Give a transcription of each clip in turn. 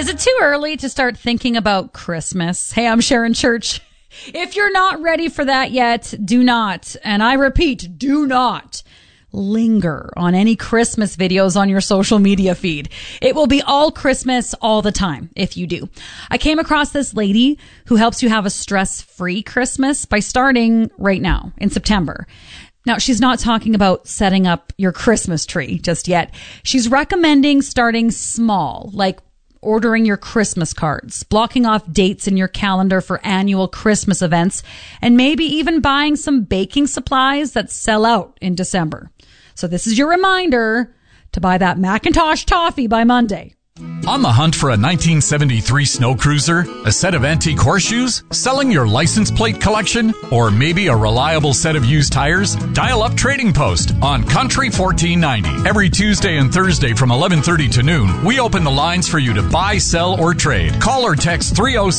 Is it too early to start thinking about Christmas? Hey, I'm Sharon Church. If you're not ready for that yet, do not, and I repeat, do not linger on any Christmas videos on your social media feed. It will be all Christmas all the time if you do. I came across this lady who helps you have a stress-free Christmas by starting right now in September. Now, she's not talking about setting up your Christmas tree just yet. She's recommending starting small, like ordering your Christmas cards, blocking off dates in your calendar for annual Christmas events, and maybe even buying some baking supplies that sell out in December. So this is your reminder to buy that Macintosh toffee by Monday. On the hunt for a 1973 snow cruiser, a set of antique horseshoes, selling your license plate collection, or maybe a reliable set of used tires? Dial up Trading Post on Country 1490. Every Tuesday and Thursday from 11:30 to noon, we open the lines for you to buy, sell, or trade. Call or text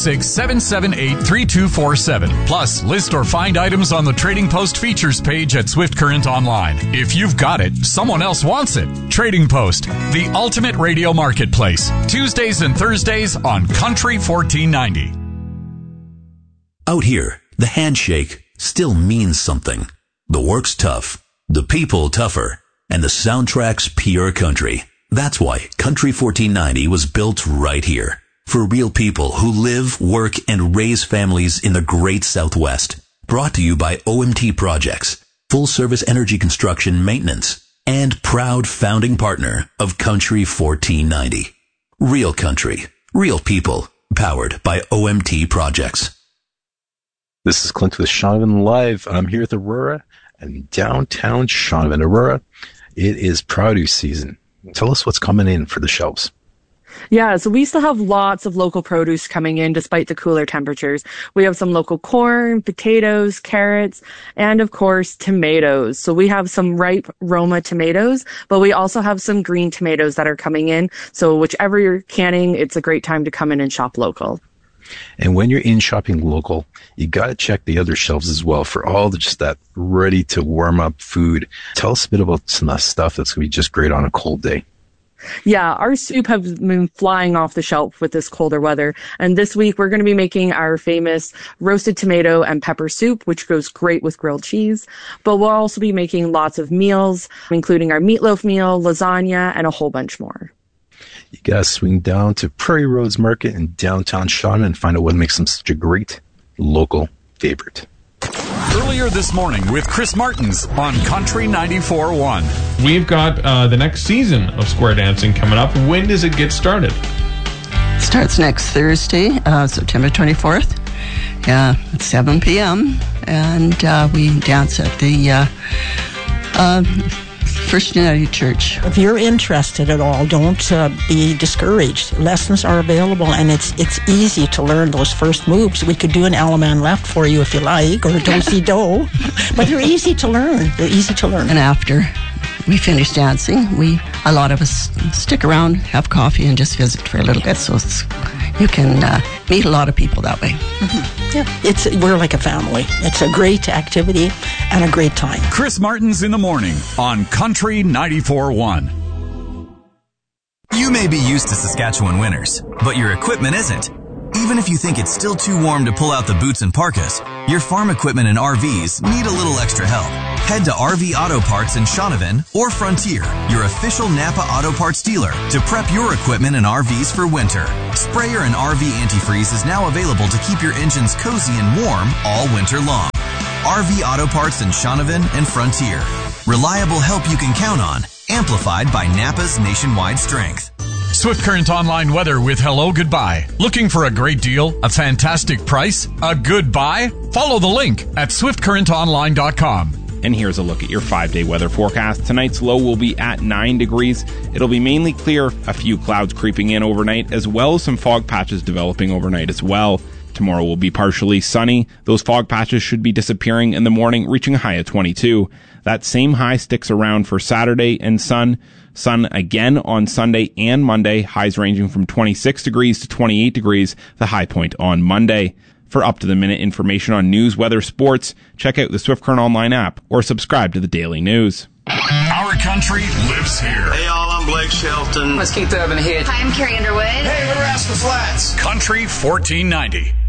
306-778-3247. Plus, list or find items on the Trading Post features page at Swift Current Online. If you've got it, someone else wants it. Trading Post, the ultimate radio marketplace. Tuesdays and Thursdays on Country 1490. Out here, the handshake still means something. The work's tough, the people tougher, and the soundtrack's pure country. That's why Country 1490 was built right here. For real people who live, work, and raise families in the great Southwest. Brought to you by OMT Projects, full service energy construction maintenance, and proud founding partner of Country 1490. Real country, real people, powered by OMT Projects. This is Clint with Shaunavon Live. I'm here with Aurora and downtown Shaunavon. Aurora, it is produce season. Tell us what's coming in for the shelves. Yeah, so we still have lots of local produce coming in despite the cooler temperatures. We have some local corn, potatoes, carrots, and of course, tomatoes. So we have some ripe Roma tomatoes, but we also have some green tomatoes that are coming in. So whichever you're canning, it's a great time to come in and shop local. And when you're in shopping local, you got to check the other shelves as well for all just that ready to warm up food. Tell us a bit about some of the stuff that's going to be just great on a cold day. Yeah, our soup has been flying off the shelf with this colder weather. And this week, we're going to be making our famous roasted tomato and pepper soup, which goes great with grilled cheese. But we'll also be making lots of meals, including our meatloaf meal, lasagna, and a whole bunch more. You got to swing down to Prairie Roads Market in downtown Shaunavon and find out what makes them such a great local favorite. Earlier this morning with Chris Martins on Country 94.1. We've got the next season of square dancing coming up. When does it get started? Starts next Thursday, September 24th, at 7 p.m. And we dance at the First United Church. If you're interested at all, don't be discouraged. Lessons are available, and it's easy to learn those first moves. We could do an Alaman left for you if you like, or do-si-do, but they're easy to learn. And after we finish dancing, a lot of us stick around, have coffee, and just visit for a little bit. So you can meet a lot of people that way. Mm-hmm. Yeah, we're like a family. It's a great activity and a great time. Chris Martins in the morning on Country 94.1. You may be used to Saskatchewan winters, but your equipment isn't. Even if you think it's still too warm to pull out the boots and parkas, your farm equipment and RVs need a little extra help. Head to RV Auto Parts in Shaunavon or Frontier, your official Napa Auto Parts dealer, to prep your equipment and RVs for winter. Sprayer and RV antifreeze is now available to keep your engines cozy and warm all winter long. RV Auto Parts in Shaunavon and Frontier. Reliable help you can count on, amplified by Napa's nationwide strength. Swift Current Online weather with Hello Goodbye. Looking for a great deal, a fantastic price, a good buy? Follow the link at swiftcurrentonline.com. And here's a look at your 5-day weather forecast. Tonight's low will be at 9 degrees. It'll be mainly clear, a few clouds creeping in overnight, as well as some fog patches developing overnight as well. Tomorrow will be partially sunny. Those fog patches should be disappearing in the morning, reaching a high of 22. That same high sticks around for Saturday and sun. Sun again on Sunday and Monday, highs ranging from 26 degrees to 28 degrees, the high point on Monday. For up-to-the-minute information on news, weather, sports, check out the Swift Current Online app or subscribe to the Daily News. Our country lives here. Hey, all, I'm Blake Shelton. Let's keep the oven here. Hi, I'm Carrie Underwood. Hey, we're Rascal Flats. Country 1490.